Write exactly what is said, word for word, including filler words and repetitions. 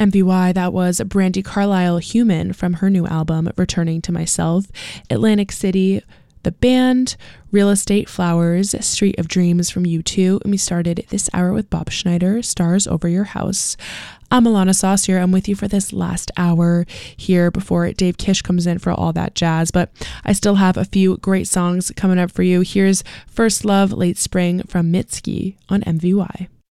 M V Y, that was Brandi Carlile, Human, from her new album, Returning to Myself. Atlantic City, The Band. Real Estate, Flowers. Street of Dreams from U two. And we started this hour with Bob Schneider, Stars Over Your House. I'm Alana Saucier. I'm with you for this last hour here before Dave Kish comes in for all that jazz. But I still have a few great songs coming up for you. Here's First Love, Late Spring from Mitski on M V Y.